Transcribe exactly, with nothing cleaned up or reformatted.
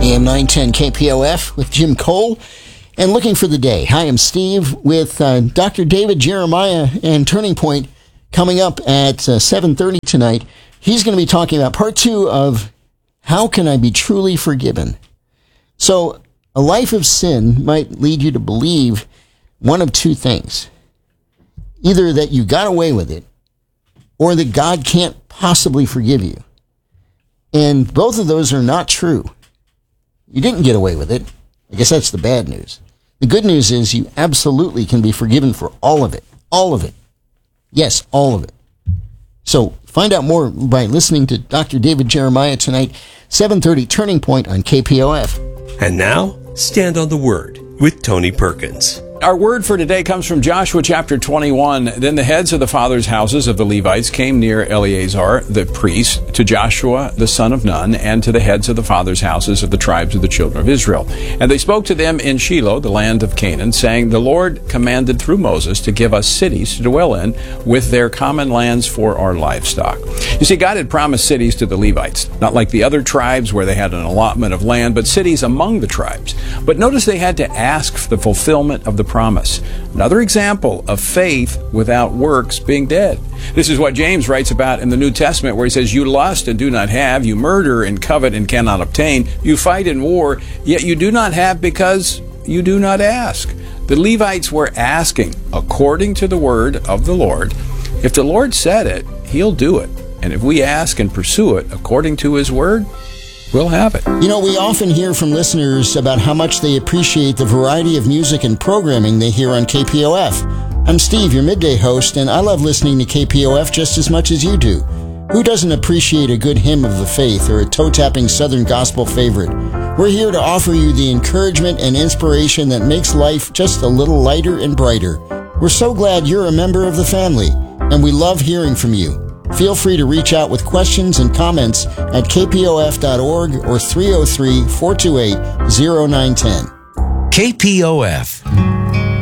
A M nine ten K P O F with Jim Cole and Looking for the Day. Hi, I'm Steve with uh, Doctor David Jeremiah and Turning Point coming up at uh, seven thirty tonight. He's going to be talking about part two of How Can I Be Truly Forgiven? So, a life of sin might lead you to believe one of two things. Either that you got away with it, or that God can't possibly forgive you. And both of those are not true. You didn't get away with it. I guess that's the bad news. The good news is you absolutely can be forgiven for all of it. All of it. Yes, all of it. So find out more by listening to Doctor David Jeremiah tonight, seven thirty Turning Point on K P O F. And now, Stand on the Word with Tony Perkins. Our word for today comes from Joshua chapter twenty-one. Then the heads of the fathers' houses of the Levites came near Eleazar the priest, to Joshua the son of Nun, and to the heads of the fathers' houses of the tribes of the children of Israel. And they spoke to them in Shiloh, the land of Canaan, saying, The Lord commanded through Moses to give us cities to dwell in, with their common lands for our livestock. You see, God had promised cities to the Levites, not like the other tribes where they had an allotment of land, but cities among the tribes. But notice they had to ask for the fulfillment of the promise. Another example of faith without works being dead. This is what James writes about in the New Testament, where he says, You lust and do not have, you murder and covet and cannot obtain, you fight in war, yet you do not have because you do not ask. The Levites were asking according to the word of the Lord. If the Lord said it, He'll do it. And if we ask and pursue it according to His word, we'll have it. You know, we often hear from listeners about how much they appreciate the variety of music and programming they hear on K P O F. I'm Steve, your midday host, and I love listening to K P O F just as much as you do. Who doesn't appreciate a good hymn of the faith or a toe-tapping Southern gospel favorite? We're here to offer you the encouragement and inspiration that makes life just a little lighter and brighter. We're so glad you're a member of the family, and we love hearing from you. Feel free to reach out with questions and comments at k p o f dot org or three oh three, four two eight, oh nine one oh. K P O F.